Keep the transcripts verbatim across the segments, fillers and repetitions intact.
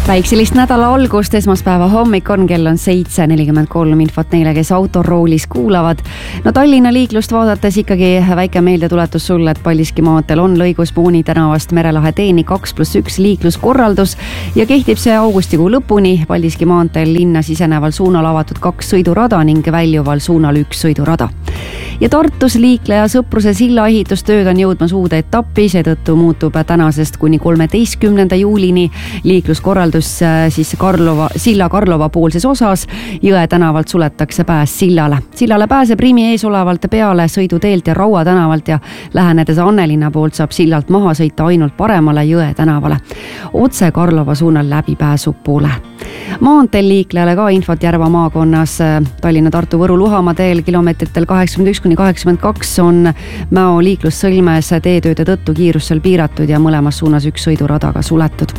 Väikselist nädala algust, esmaspäeva hommik on, kell on seitse nelikümmend kolm, infot neile, kes autoroolis kuulavad. No Tallinna liiklust vaadates ikkagi väike meeldetuletus sulle, et Paldiski maanteel on lõigus Muuni tänavast Merelahe teeni kaks pluss üks liikluskorraldus ja kehtib see augustikuu lõpuni. Paldiski maanteel linna siseneval suunal avatud kaks sõidurada ning väljuval suunal üks sõidurada. Ja Tartus liikleja Sõpruse silla ehitustööd on jõudmas uude etappi, seetõttu muutub tänasest kuni kolmeteistkümnenda juulini liikluskorraldus siis Karlova, silla Karlova poolses osas. Jõe tänavalt suletakse pääs sillale. Sillale pääseb Rimi ees olevalt peale sõiduteelt ja Raua tänavalt ja lähenedes Annelinna poolt saab sillalt maha sõita ainult paremale Jõe tänavale. Otse Karlova suunal läbi pääsu pole. Maanteel liiklejale ka infot Järva maakonnas. Tallinna, Tartu, Võru, Luhamaa teel kilomeetritel kaheksakümmend üks kuni kaheksakümmend kaks on Mäo liiklussõlmes teetööde tõttu kiirus seal piiratud ja mõlemas suunas üks sõidurada ka suletud.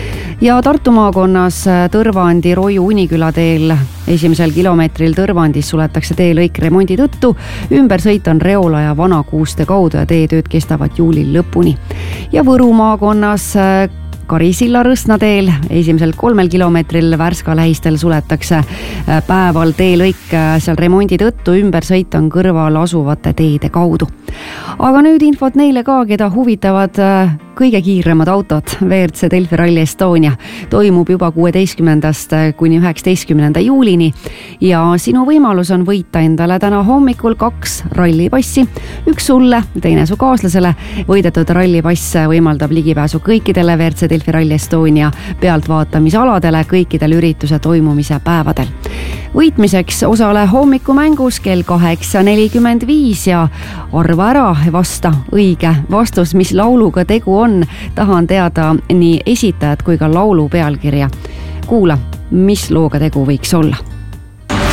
Ja Tartu maakonnas Tõrvandi, Roju, Uniküla teel esimesel kilomeetril Tõrvandis suletakse teelõik remondi tõttu. Ümbersõit on Reola ja Vana-Kuuste kaudu ja teetööd kestavad juulil lõpuni. Ja Võru maakonnas Karisilla Rõsna teel esimesel kolmel kilomeetril Värska lähistel suletakse päeval teelõik seal remondi tõttu, ümbersõit on kõrval asuvate teede kaudu. Aga nüüd infot neile ka, keda huvitavad kõige kiiremad autod. V R C Delfi Rally Estonia toimub juba kuueteistkümnendast kuni üheksateistkümnenda juulini ja sinu võimalus on võita endale täna hommikul kaks rallipassi, üks sulle, teine su kaaslasele. Võidetud rallipass võimaldab ligipääsu kõikidele V R C Delfi Rally Estonia pealtvaatamisaladele kõikidel ürituse toimumise päevadel. Võitmiseks osale hommikumängus kell kaheksa nelikümmend viis ja arva ära, vasta õige vastus, mis lauluga tegu on. Tahan teada nii esitajat kui ka laulu pealkirja. Kuula, mis looga tegu võiks olla.